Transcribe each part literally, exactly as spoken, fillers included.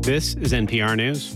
This is N P R News.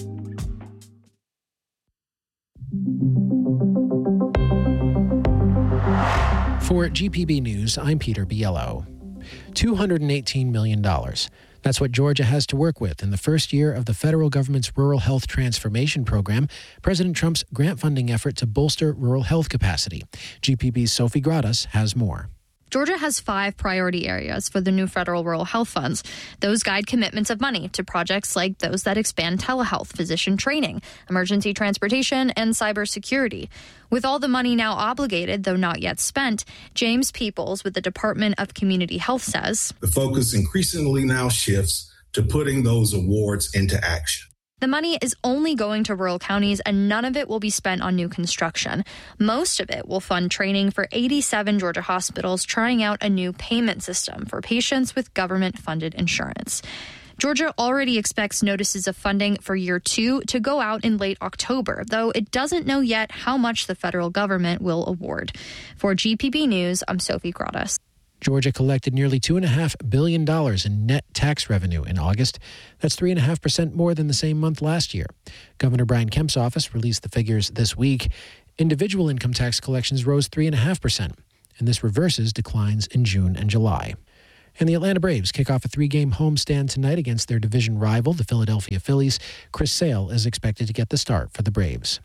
For G P B News, I'm Peter Biello. two hundred eighteen million dollars. That's what Georgia has to work with in the first year of the federal government's Rural Health Transformation Program, President Trump's grant funding effort to bolster rural health capacity. G P B's Sophie Gradas has more. Georgia has five priority areas for the new federal rural health funds. Those guide commitments of money to projects like those that expand telehealth, physician training, emergency transportation, and cybersecurity. With all the money now obligated, though not yet spent, James Peoples with the Department of Community Health says, the focus increasingly now shifts to putting those awards into action. The money is only going to rural counties, and none of it will be spent on new construction. Most of it will fund training for eighty-seven Georgia hospitals trying out a new payment system for patients with government-funded insurance. Georgia already expects notices of funding for year two to go out in late October, though it doesn't know yet how much the federal government will award. For G P B News, I'm Sophie Gradas. Georgia collected nearly two point five billion dollars in net tax revenue in August. That's three point five percent more than the same month last year. Governor Brian Kemp's office released the figures this week. Individual income tax collections rose three point five percent, and this reverses declines in June and July. And the Atlanta Braves kick off a three-game homestand tonight against their division rival, the Philadelphia Phillies. Chris Sale is expected to get the start for the Braves.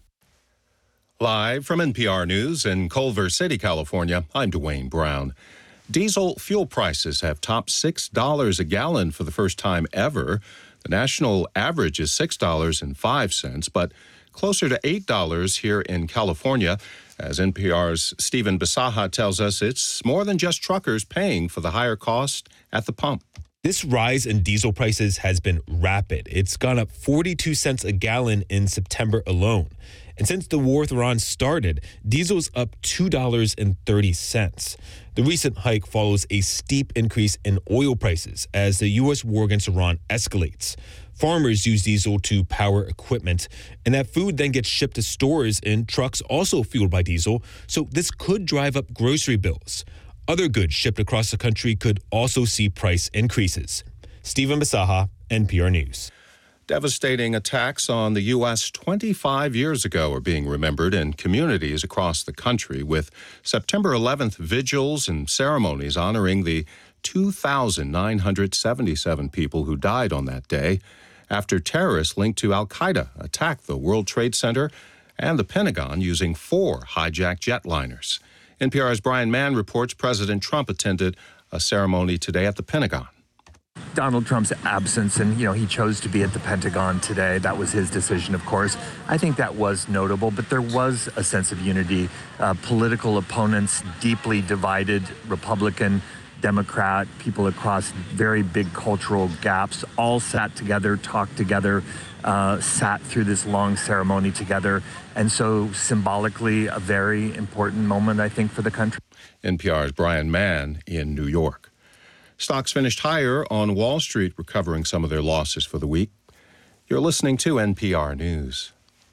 Live from N P R News in Culver City, California, I'm Dwayne Brown. Diesel fuel prices have topped six dollars a gallon for the first time ever. The national average is six dollars and five cents, but closer to eight dollars here in California. As N P R's Stephen Bisaha tells us, it's more than just truckers paying for the higher cost at the pump. This rise in diesel prices has been rapid. It's gone up forty-two cents a gallon in September alone. And since the war with Iran started, diesel's up two dollars and thirty cents. The recent hike follows a steep increase in oil prices as the U S war against Iran escalates. Farmers use diesel to power equipment, and that food then gets shipped to stores in trucks also fueled by diesel, so this could drive up grocery bills. Other goods shipped across the country could also see price increases. Stephen Bisaha, N P R News. Devastating attacks on the U S twenty-five years ago are being remembered in communities across the country, with September eleventh vigils and ceremonies honoring the two thousand nine hundred seventy-seven people who died on that day after terrorists linked to al-Qaeda attacked the World Trade Center and the Pentagon using four hijacked jetliners. N P R's Brian Mann reports President Trump attended a ceremony today at the Pentagon. Donald Trump's absence, and, you know, he chose to be at the Pentagon today. That was his decision, of course. I think that was notable, but there was a sense of unity. Uh, political opponents deeply divided, Republican, Democrat, people across very big cultural gaps, all sat together, talked together, uh, sat through this long ceremony together. And so symbolically, a very important moment, I think, for the country. N P R's Brian Mann in New York. Stocks finished higher on Wall Street, recovering some of their losses for the week. You're listening to N P R News.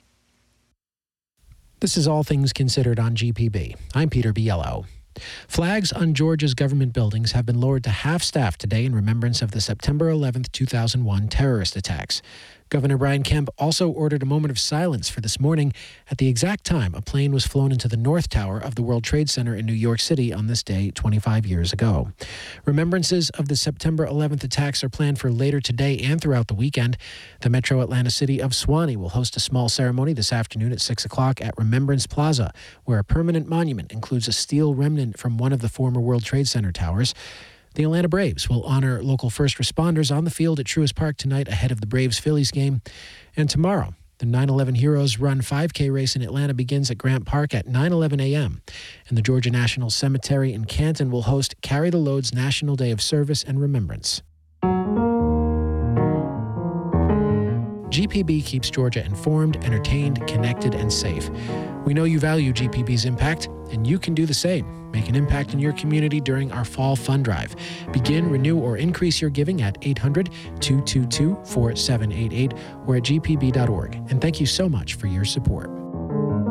This is All Things Considered on G P B. I'm Peter Biello. Flags on Georgia's government buildings have been lowered to half-staff today in remembrance of the September eleventh, two thousand one terrorist attacks. Governor Brian Kemp also ordered a moment of silence for this morning at the exact time a plane was flown into the North Tower of the World Trade Center in New York City on this day twenty-five years ago. Remembrances of the September eleventh attacks are planned for later today and throughout the weekend. The Metro Atlanta city of Suwanee will host a small ceremony this afternoon at six o'clock at Remembrance Plaza, where a permanent monument includes a steel remnant from one of the former World Trade Center towers. The Atlanta Braves will honor local first responders on the field at Truist Park tonight ahead of the Braves-Phillies game. And tomorrow, the nine eleven Heroes Run five K race in Atlanta begins at Grant Park at nine eleven a.m. And the Georgia National Cemetery in Canton will host Carry the Load's National Day of Service and Remembrance. G P B keeps Georgia informed, entertained, connected, and safe. We know you value G P B's impact, and you can do the same. Make an impact in your community during our fall fund drive. Begin, renew, or increase your giving at eight hundred, two two two, four seven eight eight or at g p b dot org. And thank you so much for your support.